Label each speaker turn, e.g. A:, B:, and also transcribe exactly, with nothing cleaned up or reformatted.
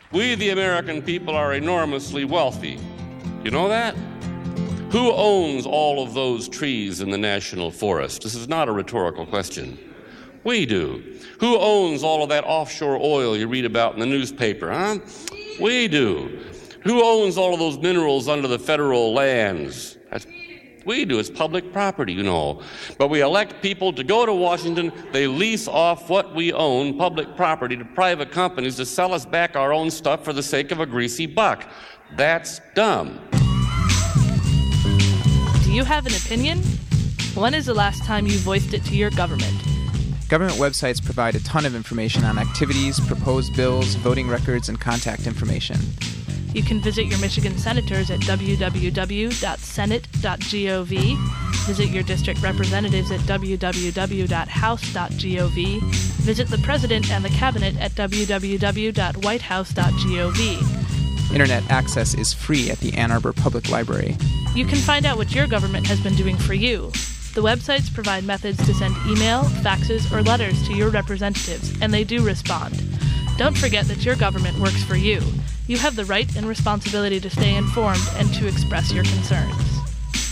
A: We, the American people, are enormously wealthy. You know that? Who owns all of those trees in the national forest? This is not a rhetorical question. We do. Who owns all of that offshore oil you read about in the newspaper, huh? We do. Who owns all of those minerals under the federal lands? That's, we do. It's public property, you know. But we elect people to go to Washington. They lease off what we own, public property, to private companies to sell us back our own stuff for the sake of a greasy buck. That's dumb.
B: Do you have an opinion? When is the last time you voiced it to your government?
C: Government websites provide a ton of information on activities, proposed bills, voting records, and contact information.
B: You can visit your Michigan senators at w w w dot senate dot gov, visit your district representatives at w w w dot house dot gov, visit the president and the cabinet at w w w dot white house dot gov.
C: Internet access is free at the Ann Arbor Public Library.
B: You can find out what your government has been doing for you. The websites provide methods to send email, faxes, or letters to your representatives, and they do respond. Don't forget that your government works for you. You have the right and responsibility to stay informed and to express your concerns.